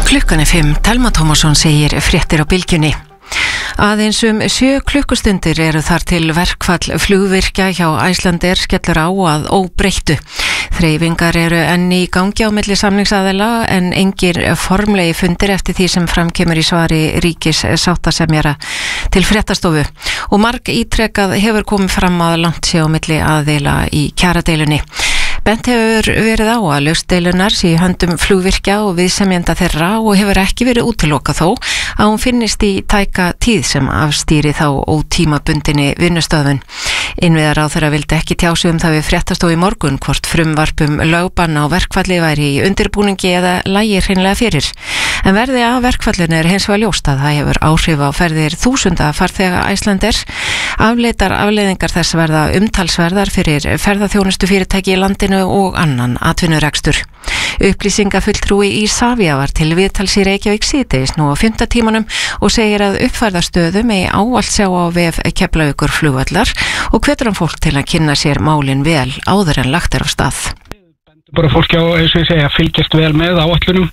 Klukkan 5, Telma Tómasson segir fréttir á Bylgjunni. Aðeins 7 klukkustundir eru þar til verkfall flugvirkja hjá Icelandair skellur á að óbreyttu. Þreifingar eru enn í gangi á milli samningsaðila en engir formlegi fundir eftir því sem framkemur í svari ríkis sáttasemjara til fréttastofu og marg ítrekað hefur komið fram að langt sé á milli aðila í kjaradeilunni. Bent hefur verið á að lausdeilunar sé í höndum flugvirkja og viðsemjenda þeirra og hefur ekki verið útilokað þó að hún finnist í tæka tíð sem afstýri þá ótímabundinni vinnustöðvun. Innviðaráðherra vildi ekki tjá sig það við fréttastofu í morgun hvort frumvarpum lögbann á verkfalli væri í undirbúningi eða lægi hreinlega fyrir. En verði af verkfallinu hins vegar ljóst að það hefur áhrif á ferðir þúsunda farþega Icelandair. Afleitar afleiðingar þess verða umtalsverðar fyrir ferðaþjónustu fyrirtæki í landinu og annan atvinnurekstur. Upplýsingafulltrúi Isavia var til viðtals í Reykjavík síðdegis nú á 5. tímanum og segir að uppfærðarstöðu megi ávallt sjá á vef Keflavíkurflugvallar og hvetur hann fólk til að kynna sér málin vel áður en lagt af stað. Bara fólki á, eins og ég segja, fylgjast vel með áætlunum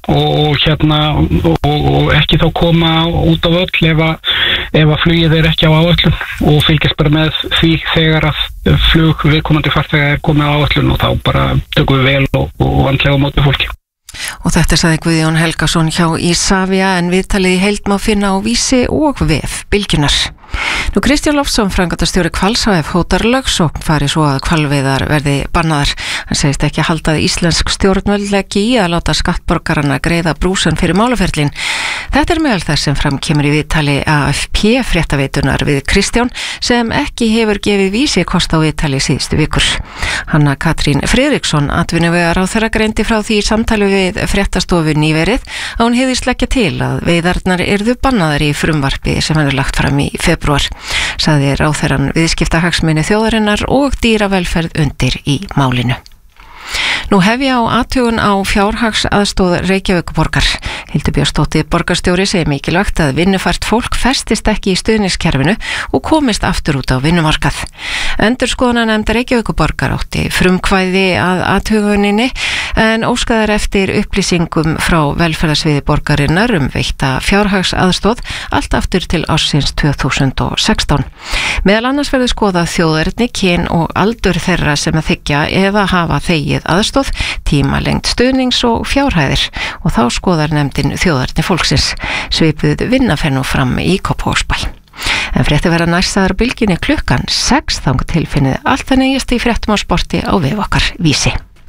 og ekki þá koma út á völl ef að flugið ekki á áætlun og fylgjast bara með því þegar að flug viðkomandi farþega komið á áætlun og þá bara tökum við vel og vandlega á móti fólki. Og þetta sagði Guðjón Helgason hjá Isavia en viðtalið í heild má finna á Vísi og vef Bylgjunnar. Nú Kristján Loftsson, framkvæmdastjóri Hvals HF, hótar lögsókn fari svo að hvalveiðar verði bannaðar. Hann segist ekki að halda að íslensk stjórnvöld leggi í að láta skattborgarana greiða brúsan fyrir málaferlin. Þetta meðal þess sem fram kemur í viðtali AFP fréttaveitunar við Kristján sem ekki hefur gefið Vísi kost á viðtali síðustu vikur. Hanna Katrín Friðriksson, atvinnuvegaráðherra, greindi frá því í samtali við fréttastofu nýverið að hún hefðist leggja til að veiðarnar yrðu bannaðar í frumvarpi sem hefur lagt fram í febrúar. Sagði ráðherrann viðskiptahagsmuni þjóðarinnar og dýravelferð undir í málinu. Nú hefja á athugun á fjárhagsaðstoð Reykjavíkurborgar. Hildur Björnsdóttir borgarstjóri segir mikilvægt að vinnufært fólk festist ekki í stuðningskerfinu og komist aftur út á vinnumarkað. Endurskoðunarnefnd Reykjavíkurborgar átti frumkvæði að athuguninni en óskaðar eftir upplýsingum frá velferðarsviði borgarinnar veitta fjárhagsaðstoð allt aftur til ársins 2016. Meðal annars verður skoðað þjóðerni, kyn og aldur þeirra sem að þiggja eða hafa þegið aðstoð, tímalengd stuðnings og fjárhæðir og þá skoðar nefndin þjóðerni fólksins. Svipuð vinna fer nú fram í Kópavogsbæ. En frétti verða næstaðar á Bylgjunni klukkan 6 þangað til finnið allt það nýjasta í fréttum á sporti á vef okkar Vísi.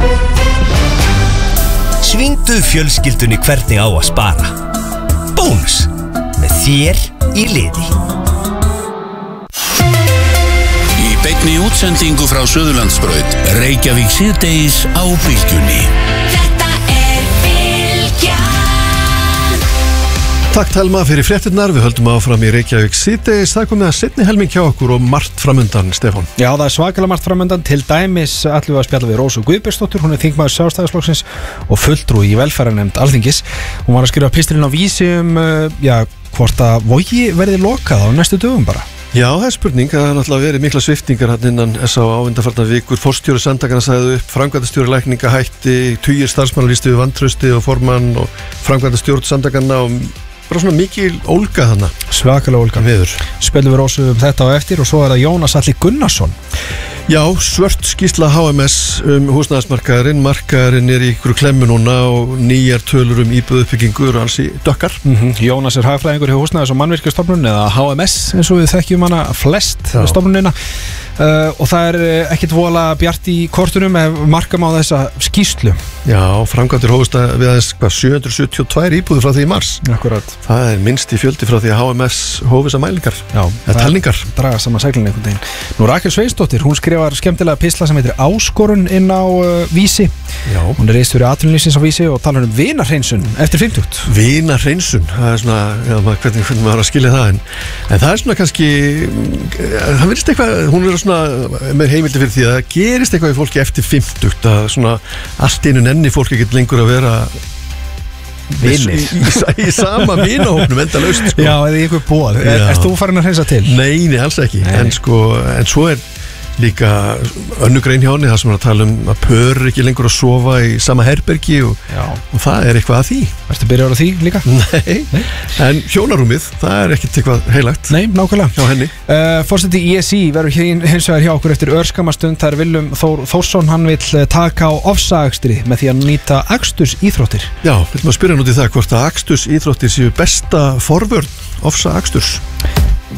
Svingdu fjölskyldunni hvernig á að spara. Bónus með þér í liði. Beinni útsendingu frá Suðurlandsbraut, Reykjavík síðdegis á Bylgjunni. Þetta Bylgjan. Takk Telma fyrir fréttirnar, við höldum áfram í Reykjavík síðdegis. Það komið að seinni helming hjá okkur og margt framundan, Stefán. Já, það svakalega margt framundan, til dæmis ætlum við að spjalla við Rósu Guðbjörnsdóttur, hún þingmaður Sjálfstæðisflokksins og fulltrúi í velferðarnefnd Alþingis. Hún var að skrifa pistilinn á Vísi hvort að Vogi verði lokað á næstu dögum bara. Já, það spurning, það har náttúrulega verið mikla sviftingar hann innan S.A.A. undanfarnar vikur. Forstjóri samtakanna sagði upp, framkvæmdastjóri lækninga hætti, tugir starfsmanna lýstu við vantrausti og formann og framkvæmdastjórn samtakanna og bara svona mikil ólga þarna. Svakalega ólga viður. Spjallum við Rósu þetta á eftir og svo er það Jónas Atli Gunnarsson. Já, svört skýrsla HMS húsnæðismarkaðurinn. Markaðurinn í ykkur klemmu núna og nýjar tölur íbúðuppbyggingur og alls í dökkar. Jónas er hagfræðingur hjá Húsnæðis- og mannvirkjastofnun eða HMS eins og við þekkjum hana flest stofnunina. Og það er ekkert vola bjart í kortunum ef markam á þessa skýrslu. Já, framkvæmdir hófust við aðeins 772 íbúður frá því í mars. Akkurat. Það er minnst í fjöldi frá því að HMS hóf þessar mælingar. Já, talningar. Draga saman seglinu einhvern veginn. Nú Rakel Sveinsdóttir, hún skrifar skemmtilega pisla sem heitir Áskorun inn á Vísi. Já. Hún er reist fyrir atvinnulífsins á Vísi og talar vinahreinsun eftir 50. Vinahreinsun, það er svona, já, hvernig maður að skilja það en það er svona kannski, það virðist eitthvað, hún er svona með heimildi fyrir því að það gerist eitthvað í fólki eftir 50 að svona allt einu nenni fólki getur lengur að vera vinir í sama vinahópnum endalaust sko. Já, eða í einhver bóð. Erst þú farin að hreinsa til? Nei, alls ekki. En svo er líka önnugrein hjá henni, það sem er að tala að pör ekki lengur að sofa í sama herbergi og það er eitthvað að því. Ertu byrjar á því líka? Nei. En hjónarúmið, það er ekkert eitthvað heilagt. Nei, nákvæmlega. Hjá henni. Forseti ISI verður hins vegar hjá okkur eftir örskamastund. Það er Willum Þór Þórsson, hann vill taka á ofsaakstri með því að nýta akstursíþróttir. Já, við viljum að spyrja nút í það hvort að akstursíþróttir séu besta forvörn ofsaaksturs.